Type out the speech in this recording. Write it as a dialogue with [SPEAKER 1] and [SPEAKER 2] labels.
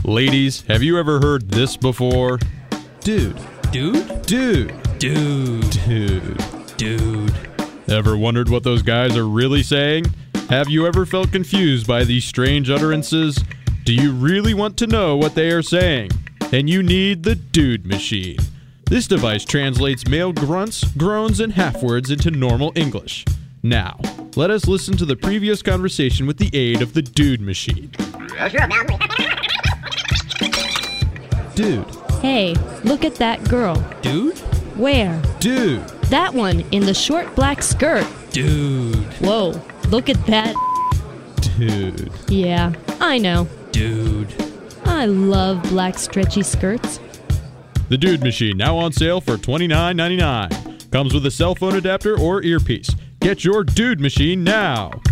[SPEAKER 1] Ladies, have you ever heard this before? Dude.
[SPEAKER 2] Dude?
[SPEAKER 1] Dude.
[SPEAKER 2] Dude.
[SPEAKER 1] Dude.
[SPEAKER 2] Dude.
[SPEAKER 1] Ever wondered what those guys are really saying? Have you ever felt confused by these strange utterances? Do you really want to know what they are saying? Then you need the Dude Machine. This device translates male grunts, groans, and half-words into normal English. Now, let us listen to the previous conversation with the aid of the Dude Machine. Dude.
[SPEAKER 3] Hey, look at that girl.
[SPEAKER 2] Dude?
[SPEAKER 3] Where?
[SPEAKER 1] Dude.
[SPEAKER 3] That one in the short black skirt.
[SPEAKER 2] Dude.
[SPEAKER 3] Whoa, look at that.
[SPEAKER 1] Dude.
[SPEAKER 3] Yeah, I know.
[SPEAKER 2] Dude.
[SPEAKER 3] I love black stretchy skirts.
[SPEAKER 1] The Dude Machine, now on sale for $29.99. Comes with a cell phone adapter or earpiece. Get your Dude Machine now.